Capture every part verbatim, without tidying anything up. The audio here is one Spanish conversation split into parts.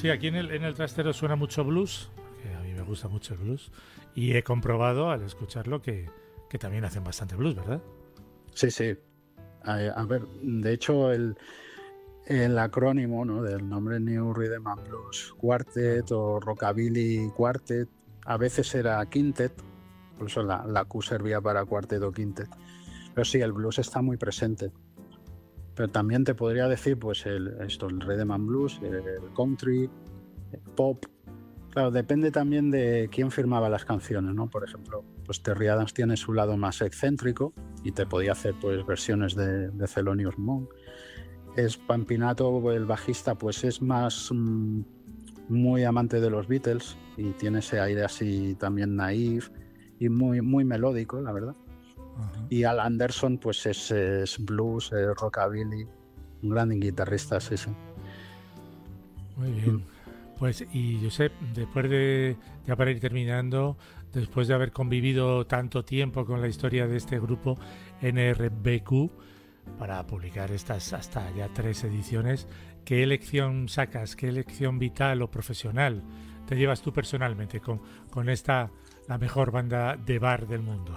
sí, aquí en el, en el trastero suena mucho blues, que a mí me gusta mucho el blues, y he comprobado al escucharlo que, que también hacen bastante blues, ¿verdad? Sí, sí. A, a ver, de hecho, el, el acrónimo, ¿no?, del nombre New Rhythm and Blues Quartet, claro, o Rockabilly Quartet, a veces era Quintet, por eso la, la Q servía para cuartet o quintet. Pero sí, el blues está muy presente. Pero también te podría decir, pues, el, esto, el Rhythm and Blues, el country, el pop. Claro, depende también de quién firmaba las canciones, ¿no? Por ejemplo, pues Terry Adams tiene su lado más excéntrico y te podía hacer, pues, versiones de, de Thelonious Monk. Es Pampinato, el bajista, pues es más mmm, muy amante de los Beatles y tiene ese aire así también naif y muy, muy melódico, la verdad. Uh-huh. Y Al Anderson, pues es, es blues, es rockabilly, un gran guitarrista, sí, sí. Muy bien. Mm. Pues, y Josep, después de, ya para ir terminando, después de haber convivido tanto tiempo con la historia de este grupo N R B Q, para publicar estas hasta ya tres ediciones, ¿qué lección sacas, qué lección vital o profesional te llevas tú personalmente con, con esta, la mejor banda de bar del mundo?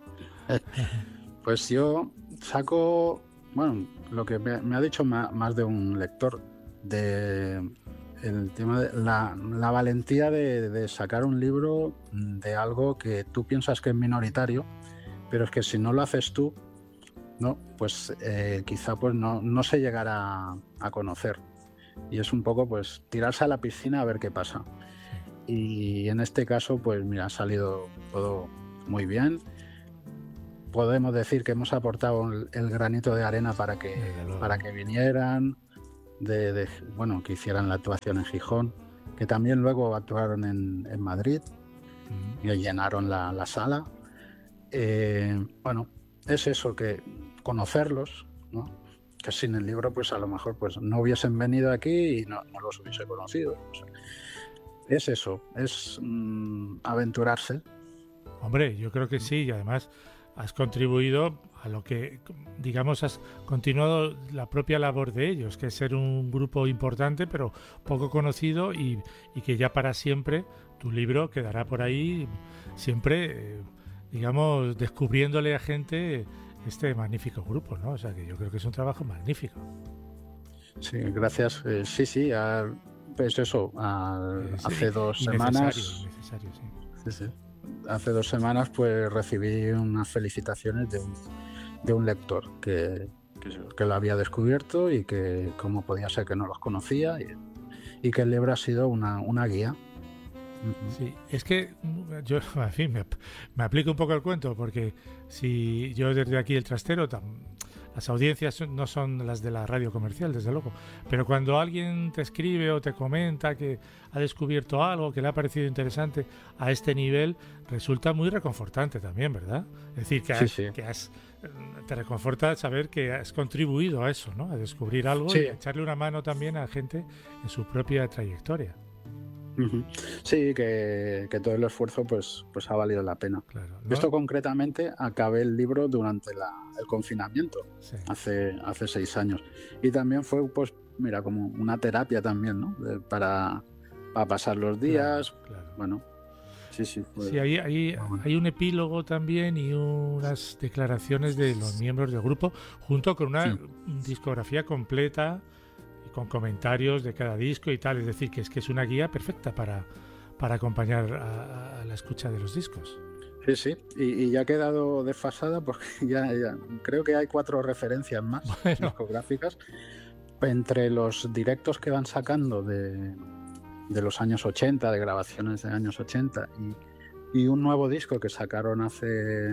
Pues yo saco, bueno, lo que me, me ha dicho ma, más de un lector, de el tema de la, la valentía de, de sacar un libro de algo que tú piensas que es minoritario, pero es que si no lo haces tú, no, pues eh, quizá pues no, no se llegará a, a conocer. Y es un poco pues tirarse a la piscina a ver qué pasa. Y en este caso, pues mira, ha salido todo muy bien. Podemos decir que hemos aportado el, el granito de arena para que, para que vinieran, de, de, bueno, que hicieran la actuación en Gijón, que también luego actuaron en, en Madrid uh-huh. y llenaron la, la sala. Eh, bueno, es eso, que conocerlos, ¿no? Que sin el libro pues a lo mejor pues no hubiesen venido aquí y no, no los hubiese conocido. O sea, es eso, es mmm, aventurarse. Hombre, yo creo que sí, y además has contribuido a lo que, digamos, has continuado la propia labor de ellos, que es ser un grupo importante pero poco conocido y, y que ya para siempre tu libro quedará por ahí siempre, eh, digamos, descubriéndole a gente este magnífico grupo, ¿no? O sea que yo creo que es un trabajo magnífico. Sí, gracias. Eh, sí, sí, a, pues eso, a, eh, sí, hace dos semanas... Necesario, necesario, sí. Sí, sí. Hace dos semanas pues recibí unas felicitaciones de un, de un lector que, que, que lo había descubierto y que cómo podía ser que no los conocía y, y que el libro ha sido una, una guía. Uh-huh. Sí, es que yo, en fin, me, me aplico un poco el cuento porque si yo desde aquí el trastero, tam, las audiencias no son las de la radio comercial, desde luego, pero cuando alguien te escribe o te comenta que ha descubierto algo que le ha parecido interesante a este nivel, resulta muy reconfortante también, ¿verdad? Es decir, que, has, sí, sí. que has, te reconforta saber que has contribuido a eso, ¿no? A descubrir algo sí. y a echarle una mano también a gente en su propia trayectoria. Uh-huh. Sí, que, que todo el esfuerzo pues, pues ha valido la pena. Claro, ¿no? Esto concretamente acabé el libro durante la, el confinamiento, sí. hace, hace seis años. Y también fue, pues, mira, como una terapia también, ¿no? De, para, para pasar los días. Claro, claro. Bueno, sí, sí. Fue, sí, hay, hay, bueno. hay un epílogo también y unas declaraciones de los miembros del grupo, junto con una sí. discografía completa, con comentarios de cada disco y tal, es decir, que es que es una guía perfecta para, para acompañar a, a la escucha de los discos. Sí, sí, y, y ya ha quedado desfasada porque ya, ya creo que hay cuatro referencias más bueno. discográficas entre los directos que van sacando de, de los años ochenta, de grabaciones de años ochenta y, y un nuevo disco que sacaron hace,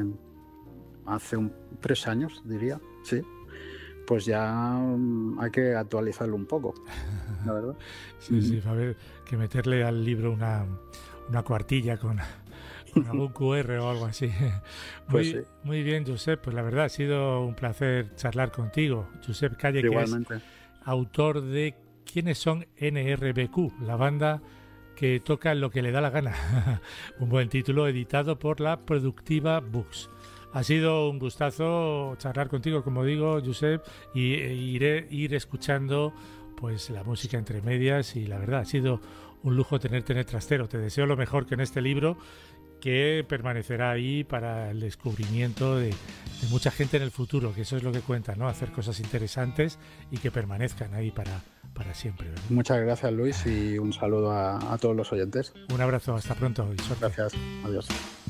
hace un, tres años, diría, sí. Pues ya hay que actualizarlo un poco, la verdad. Sí, sí, va a haber que meterle al libro una, una cuartilla con, con algún cu erre o algo así. Muy, pues sí. muy bien, Josep, pues la verdad ha sido un placer charlar contigo. Josep Calle, Igualmente. Que es autor de ¿Quiénes son N R B Q? La banda que toca lo que le da la gana. Un buen título, editado por la Productiva Books. Ha sido un gustazo charlar contigo, como digo, Josep, y e iré ir escuchando pues la música entre medias, y la verdad ha sido un lujo tenerte en el trastero. Te deseo lo mejor que en este libro, que permanecerá ahí para el descubrimiento de, de mucha gente en el futuro, que eso es lo que cuenta, ¿no? Hacer cosas interesantes y que permanezcan ahí para, para siempre, ¿verdad? Muchas gracias, Luis, y un saludo a, a todos los oyentes. Un abrazo, hasta pronto y suerte. Gracias, adiós.